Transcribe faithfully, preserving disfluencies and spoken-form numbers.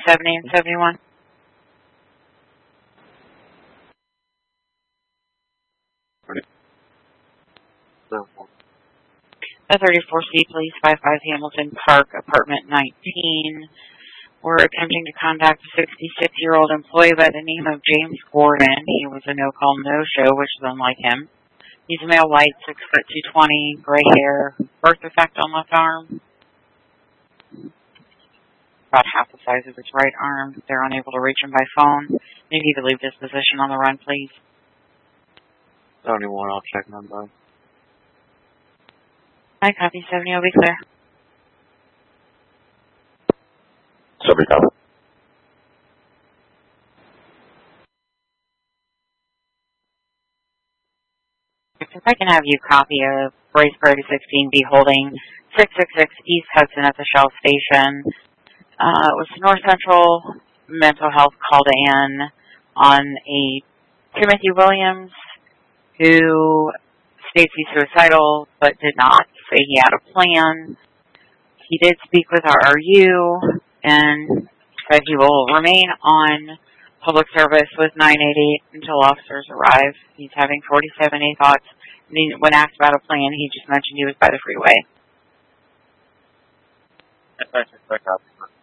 seventy and seventy-one. The thirty-four C, please, five five Hamilton Park, apartment nineteen. We're attempting to contact a sixty-six-year-old employee by the name of James Gordon. He was a no-call, no-show, which is unlike him. He's a male, white, six foot two twenty, gray hair, birth defect on left arm. About half the size of his right arm. They're unable to reach him by phone. Maybe you could leave this position on the run, please. seventy-one, I'll check number. Hi, copy seventy, will be clear. seventy, copy. If I can have you copy of Race Priority sixteen B holding six six six East Hudson at the Shell Station. Uh, it was North Central Mental Health called in on a Timothy Williams who states he's suicidal but did not say he had a plan. He did speak with our R U and said he will remain on public service with nine eight eight until officers arrive. He's having forty-seven A thoughts. And he, when asked about a plan, he just mentioned he was by the freeway. That's actually quick up.